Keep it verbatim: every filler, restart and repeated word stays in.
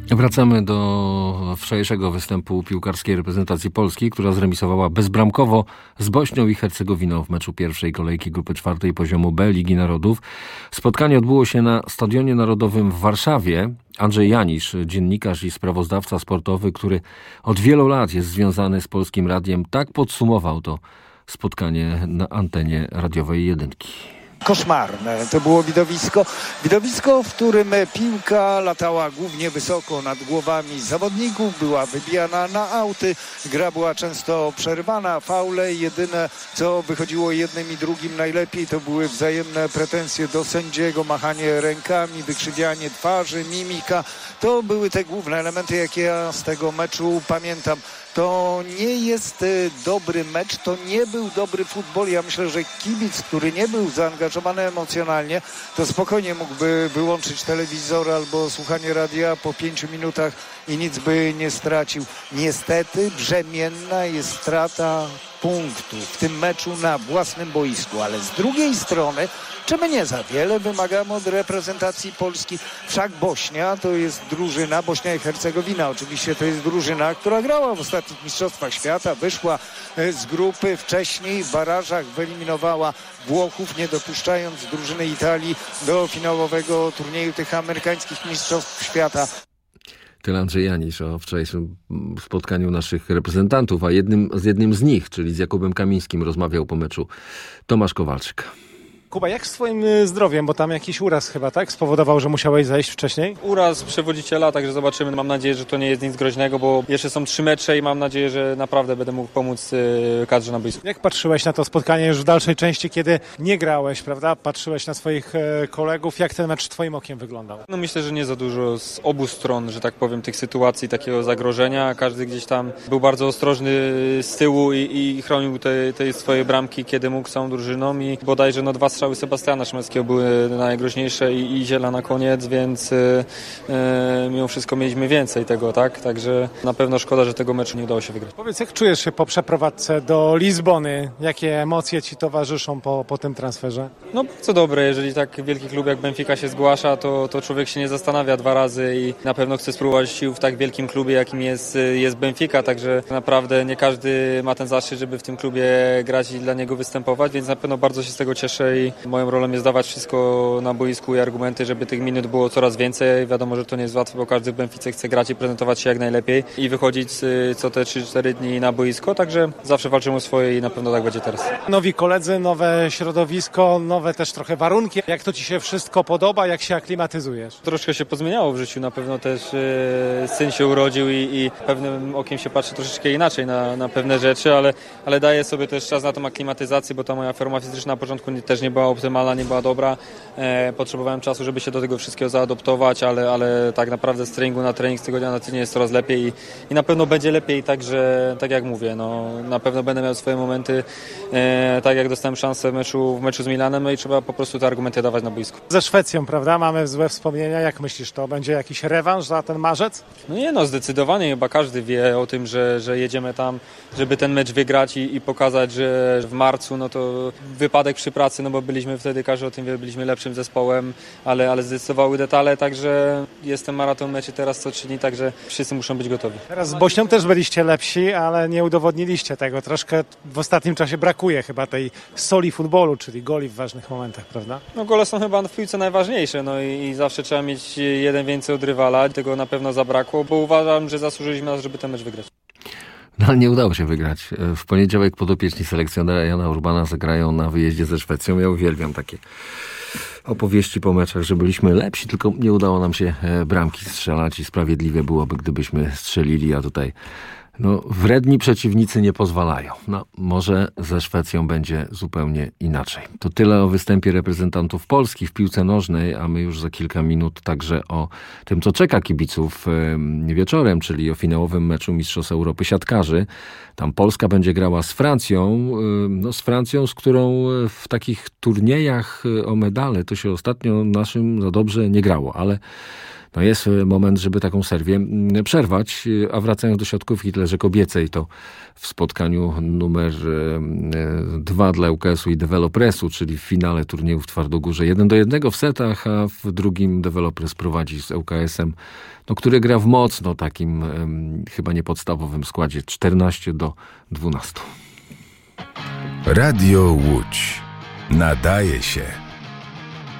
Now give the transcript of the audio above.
Wracamy do wczorajszego występu piłkarskiej reprezentacji Polski, która zremisowała bezbramkowo z Bośnią i Hercegowiną w meczu pierwszej kolejki grupy czwartej poziomu B Ligi Narodów. Spotkanie odbyło się na Stadionie Narodowym w Warszawie. Andrzej Janisz, dziennikarz i sprawozdawca sportowy, który od wielu lat jest związany z Polskim Radiem, tak podsumował to spotkanie na antenie radiowej Jedynki. Koszmarne to było widowisko. Widowisko, w którym piłka latała głównie wysoko nad głowami zawodników, była wybijana na auty, gra była często przerywana, faule. Jedyne, co wychodziło jednym i drugim najlepiej, to były wzajemne pretensje do sędziego, machanie rękami, wykrzywianie twarzy, mimika. To były te główne elementy, jakie ja z tego meczu pamiętam. To nie jest dobry mecz, to nie był dobry futbol. Ja myślę, że kibic, który nie był zaangażowany emocjonalnie, to spokojnie mógłby wyłączyć telewizor albo słuchanie radia po pięciu minutach i nic by nie stracił. Niestety brzemienna jest strata punktu w tym meczu na własnym boisku, ale z drugiej strony, czy my nie za wiele wymagamy od reprezentacji Polski? Wszak Bośnia to jest drużyna, Bośnia i Hercegowina oczywiście to jest drużyna, która grała w ostatnich mistrzostwach świata, wyszła z grupy wcześniej, w barażach wyeliminowała Włochów, nie dopuszczając drużyny Italii do finałowego turnieju tych amerykańskich mistrzostw świata. Tyle Andrzej Janisz o wczorajszym spotkaniu naszych reprezentantów, a jednym, z jednym z nich, czyli z Jakubem Kamińskim, rozmawiał po meczu Tomasz Kowalczyk. Kuba, jak z twoim zdrowiem, bo tam jakiś uraz chyba, tak? Spowodował, że musiałeś zejść wcześniej? Uraz przewodziciela, także zobaczymy. Mam nadzieję, że to nie jest nic groźnego, bo jeszcze są trzy mecze i mam nadzieję, że naprawdę będę mógł pomóc kadrze na boisku. Jak patrzyłeś na to spotkanie już w dalszej części, kiedy nie grałeś, prawda? Patrzyłeś na swoich kolegów. Jak ten mecz twoim okiem wyglądał? No myślę, że nie za dużo z obu stron, że tak powiem, tych sytuacji, takiego zagrożenia. Każdy gdzieś tam był bardzo ostrożny z tyłu i, i chronił te, te swoje bramki, kiedy mógł, całą drużyną i bodajże no dwa strzały Sebastiana Szymańskiego były najgroźniejsze i, i Ziela na koniec, więc e, mimo wszystko mieliśmy więcej tego, tak? Także na pewno szkoda, że tego meczu nie udało się wygrać. Powiedz, jak czujesz się po przeprowadzce do Lizbony? Jakie emocje ci towarzyszą po, po tym transferze? No bardzo dobre, jeżeli tak wielki klub jak Benfica się zgłasza, to, to człowiek się nie zastanawia dwa razy i na pewno chce spróbować sił w tak wielkim klubie, jakim jest, jest Benfica, także naprawdę nie każdy ma ten zaszczyt, żeby w tym klubie grać i dla niego występować, więc na pewno bardzo się z tego cieszę i moją rolą jest dawać wszystko na boisku i argumenty, żeby tych minut było coraz więcej. Wiadomo, że to nie jest łatwe, bo każdy w Benfice chce grać i prezentować się jak najlepiej i wychodzić co te trzy cztery dni na boisko, także zawsze walczymy o swoje i na pewno tak będzie teraz. Nowi koledzy, nowe środowisko, nowe też trochę warunki. Jak to ci się wszystko podoba, jak się aklimatyzujesz? Troszkę się pozmieniało w życiu, na pewno też e, syn się urodził i, i pewnym okiem się patrzy troszeczkę inaczej na, na pewne rzeczy, ale, ale daję sobie też czas na tą aklimatyzację, bo ta moja forma fizyczna na początku też nie była optymalna, nie była dobra. E, potrzebowałem czasu, żeby się do tego wszystkiego zaadoptować, ale, ale tak naprawdę z treningu na trening, z tygodnia na tydzień jest coraz lepiej i, i na pewno będzie lepiej, także tak jak mówię, no, na pewno będę miał swoje momenty, e, tak jak dostałem szansę w meczu, w meczu z Milanem, no i trzeba po prostu te argumenty dawać na boisku. Ze Szwecją, prawda? Mamy złe wspomnienia. Jak myślisz, to będzie jakiś rewanż za ten marzec? No nie no, zdecydowanie chyba każdy wie o tym, że, że jedziemy tam, żeby ten mecz wygrać i, i pokazać, że w marcu no to wypadek przy pracy, no bo byliśmy wtedy, każdy o tym wie, byliśmy lepszym zespołem, ale, ale zdecydowały detale, także jestem maraton meczy teraz co trzy dni, także wszyscy muszą być gotowi. Teraz z Bośnią też byliście lepsi, ale nie udowodniliście tego. Troszkę w ostatnim czasie brakuje chyba tej soli futbolu, czyli goli w ważnych momentach, prawda? No gole są chyba w piłce najważniejsze, no i, i zawsze trzeba mieć jeden więcej od rywala, tego na pewno zabrakło, bo uważam, że zasłużyliśmy na to, żeby ten mecz wygrać. No ale nie udało się wygrać. W poniedziałek podopieczni selekcjonera Jana Urbana zagrają na wyjeździe ze Szwecją. Ja uwielbiam takie opowieści po meczach, że byliśmy lepsi, tylko nie udało nam się bramki strzelać i sprawiedliwie byłoby, gdybyśmy strzelili, a tutaj no, wredni przeciwnicy nie pozwalają. No, może ze Szwecją będzie zupełnie inaczej. To tyle o występie reprezentantów Polski w piłce nożnej, a my już za kilka minut także o tym, co czeka kibiców wieczorem, czyli o finałowym meczu Mistrzostw Europy siatkarzy. Tam Polska będzie grała z Francją, no z Francją, z którą w takich turniejach o medale to się ostatnio naszym za dobrze nie grało, ale no jest moment, żeby taką serię przerwać. A wracając do siatkówki tyle, że kobiecej, to w spotkaniu numer dwa dla ŁKS-u i Developresu, czyli w finale turnieju w Twardogórze, jeden do jednego w setach, a w drugim Developres prowadzi z ŁKS-em, no, który gra w mocno takim um, chyba niepodstawowym składzie czternaście do dwunastu. Radio Łódź. Nadaje się.